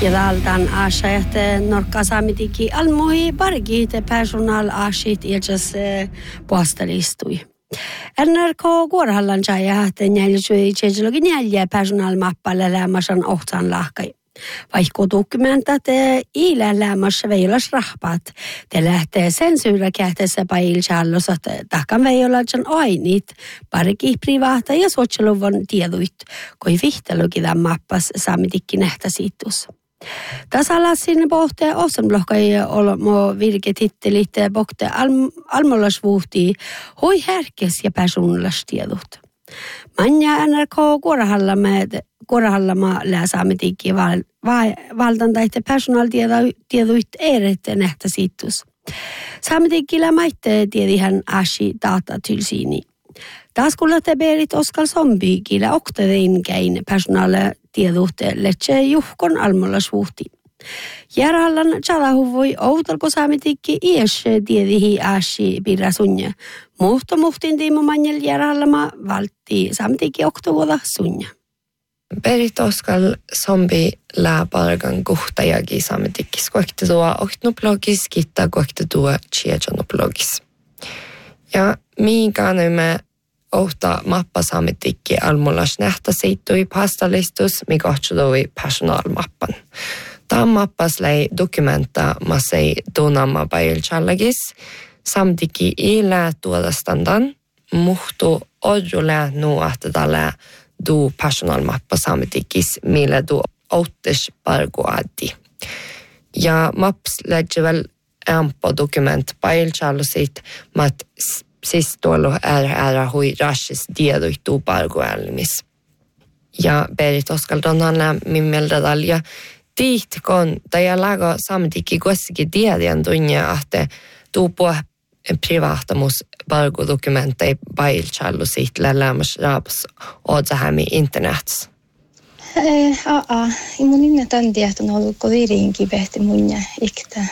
Ja daldan aasajat norkka saamitiki almuhi pargit personal aasit iljas puastalistui. NRK Kuorahallan jääjät neljäsui tjejilogi neljä personalmappalle lämmäsan ohtaan lahkai. Vaikka dokumentat iilä lämmässä veilas rahpat, te lähtee sensuurakähtessä pailchallosa tahkan veilajan ainit, parki privaata ja sotseluvon tieduit, koi vihtelugi tämän mappas saamitikki nähtäsiittus. Tasalassin pohte osamlohkai olmo virketittelit pohte almollasvuhti hoi härkes ja personallastiedut. Manja NRK Kuorahallama lääsaamitikki valtantaite personaltieduit eirette nähtäsiittus. Saamitikki lämaitte tiedihän aasi datatylsiini. Taas kuulette berit Oskar Sombyikillä oktaveinkäin personaalitiedut letse juhkon almollasvuhti. Järhallan tjalahuvui outalko saamitikki ies tiedihi aasi pirrasunja. Muhtin tiimo manjel järhallama valtti saamitikki oktavuoda sunja. Berit Oskar Somby läpargan kuhtajagi saamitikki skuekti tuo oktnoplogis kitta kuekti tuo tjejanopologis. Ja miinkaanemme ohta mappa saamitikki almullas nähtäsiittui pastalistus, mikä ohtui personalmappan. Tämä mappas lei dokumenta masei tuunamma pailchallagis, saamitikki ilää tuodastandan, muhtu odjulää nuahtetalla du personalmappa saamitikis, millä du ottes parguadi. Ja maps läggeväl ämpa dokument pailchallasit, mat siis tuolla äära hui rassis tiedoittuu parguelmis. Ja Berit Oskar Donhanla mimmältä talja tiihtikon tai laga saamitikki kuitenkin tiedän tunnia, että tuupua privaattamus pargudokumentteja pailchallu siitä lämmäs raapas ootsähämi internets. Mun inne tämän tieton on ollut kovirinkin pehti mun iktä.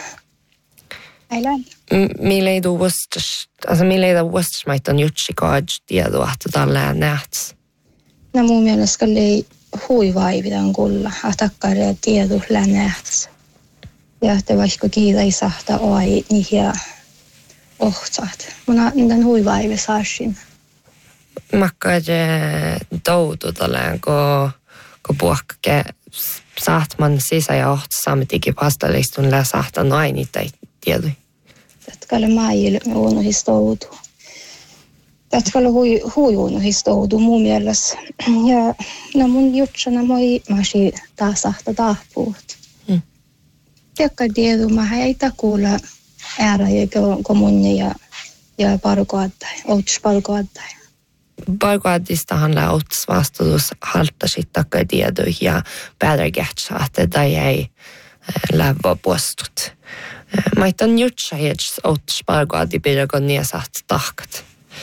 Millä ei vuostas maittan jutsikaad tietoa, että tällä nähtäisi? No mun mielestä oli huivaivitan kulla, atakkari tiedot nähtäisi. Ja että vaikka kiitä ei sahta oi niihin ohtsaat. Mun on huivaivi saasin. Makkar toutu tällään, kun puhkake saatman sisä ja ohta saamitikin pastalistun lää sahta noin niitä tiedoi. Tätkälle maajille unohistoudu. Tätkälle unohistoudu mun mielessä. Ja no mun jutsana moi masi taas sahta tahpuut. Tekka tiedu, mä heitä kuulla äära ja kommunia ja parkoattai, outs parkoattai. Parkoattistahan lää outs vastuus halttasit takka tiedoihin ja päädärkähtsä, että tai ei lävä postut. Maitan jutsa hieds outs parkoatti pidäkö niin saat tahkat.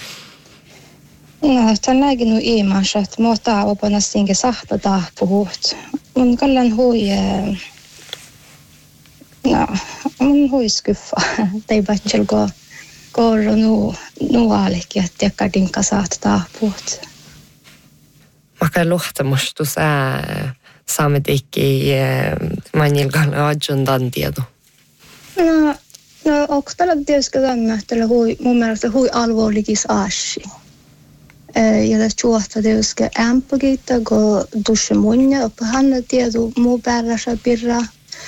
No, tämän näkin nu iimassa, että muuta opana sinke sahta tahpuhut. Mun kallan mun hui skuffa. Tei batselko korro nu aalikki, että tekka dinka saat tahpuhut. Maka luhtamustus saamitikki manilkalla adjundan tiedu. No, onko tällä tietysti tämmöistä mun mielestä hui alvoilikis aasi. Ja tässä juohtaa tietysti ämpökiitä, kun dusse munja, oppa hanna tiedu muu päärässä pirra.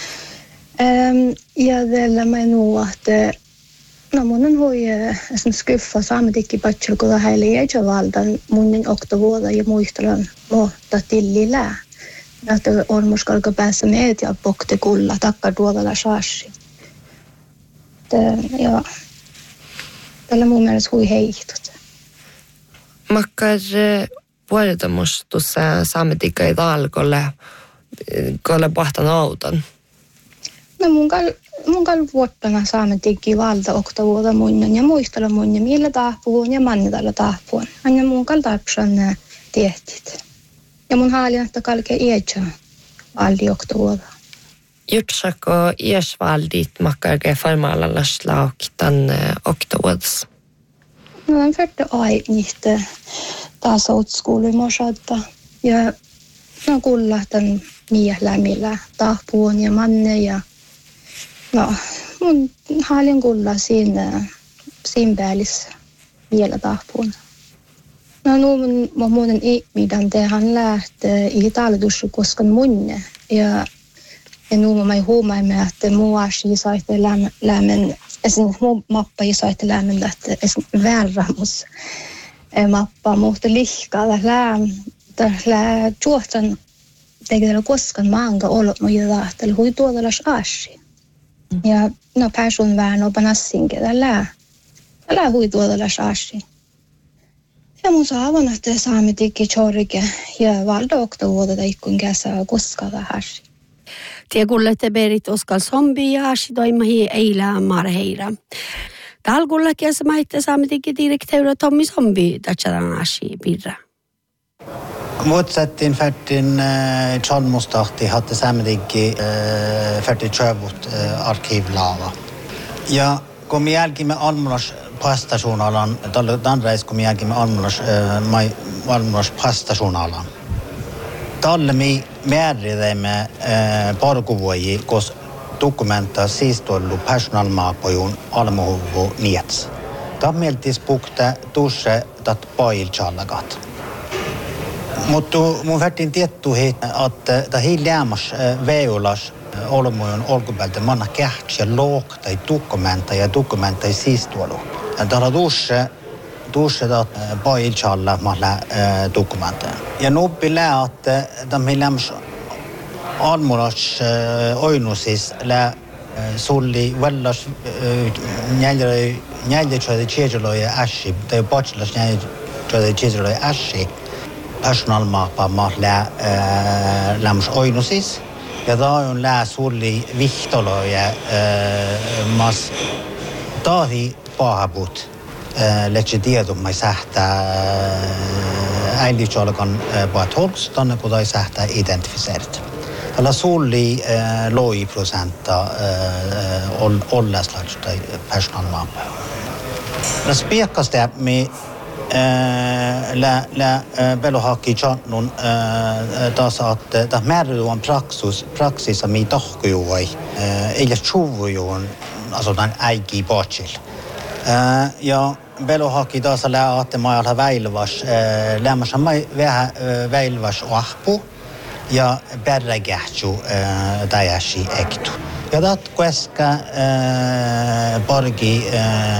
Ja tällä mä nuo, että no mun on hui skuffa saamitikki patsel, kun hän liian valdan munnen oktavuoda ja muistelan muuta tillilää. Ja että on muskalka päässä meitä ja pokte kulla takka tuolla saasi. Ja tällä mun mielestä hui heihtut. Makkar vuodemustus saamitikka ei talkolle, kolle pohtan auton? No mun kall vuottana saamitikki valta oktavuoda munnen ja muistella munnen, millä tahpuun ja mannitalla tahpuun. Aina mun kall tapsan tiehtit. Ja mun haali, että kalke ietsä valdi oktavuoda. Jutsako iesvaldit makkarke farmaalallas lauktan oktavuodas? No on färdig ai niitä taas outskoulu mosadda. Ja no kulla tämän niin lämmillä tahpuun ja manne ja no mun halin kulla siinä päällissä vielä tahpuun. No mun ihmiden tehän lähtee i talletussu koskaan munne ja nu mä huomaamme että muashi saitte lämmen esim mun mappa i saitte lämmen että esim värramus mappa mutta lihkaa lää tuotan tekee koskaan manga olot mo jää että hui tuodalas ashi ja no person vään on panassinke lää hui tuodalas ashi ja mun saavan että saamme tikki chorike ja valda oktovuotta ikkun käsä koskaan hashi. Tie kuulette berit oskal zombi ja ashi toimahi eilää marheira. Talkulla kielessä maitte saamme tikki direktöydä Tommi Zombi tatsadan ashi pirra. Motsättin färtin chalmustahti hatte sammenligge färtin tjövut arkivlava. Ja kom jälkimme almunas pastajournalan, dan reis kom jälkimme almunas pastajournalan. Talle mi määridemme parkuvuoji, kos dokumenta siistollu personalmaapojun almuhuvu niets. Tammeltis pukta tusse tat pailchallagat. Mutta mun färtin tiettuhi, että tämä hiljäämäs veulas olmuun olkupäältä manna kähtsä lookta ja dokumenta siistuolu. Täällä tuossa pailchalla mahla dokumenta. Ja noppi lää, että tämä hiljäämäs almulas oinusis lää sulli vällas njäljetöitä tjejeloja äsi, tai patsilas njäljetöitä tjejeloja äsi. Personalmaapa mahla lämmäs oinusis ja tää on lää sulli vihtoloja mas tahi pahabut letse tiedumai sähtää äilitsolkan paat holks tonne putai sähtää identifiserit. Tällä sulli loi prosenta olleslaits tai personalmaapa. Las piekkaste mi la belohaki channun taas että määrätyön praksissa mi tahkujuoi ei chuvujuon asutaan äiki pochil ja belohaki taas lää että maalla väilvas lämmässä mai vähän väilvas ahpu ja berrägähtju täjäsi ektu. Ja dat kueska pargi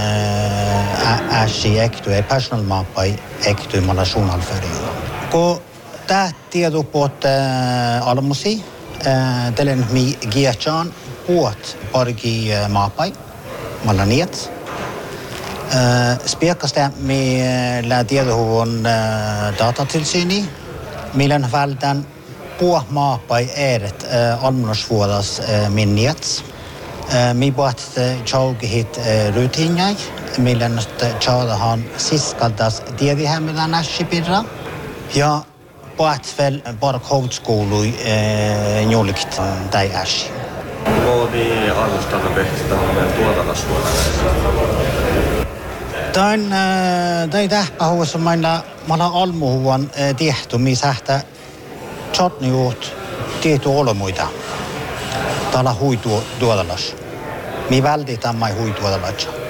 äsi ektu ei personalmaapai ektu malla suunnalföriu. Ko tää tieto puot almusi telen mi giachan puot pargi maapai malla niet. Spiekasta mi lä tietohuvun datatilsyni millen vältän puh maapai eret almunosvuodas minniats. Mi puhat chaugihit rutiinjai, millen chaudahan siskaltas tiedihämmilän ässipirra. Ja puhat vel park houtskoului njolkitt tai ässi. Voidi alustada pehtistämään tuotannosvuodessa? Tämä tähpähuus on meillä almuhuvan tiehtu, missä sähtää chatniuut tietty olomuita. Täällä huituodalas. Mi välditään mai huituodalas.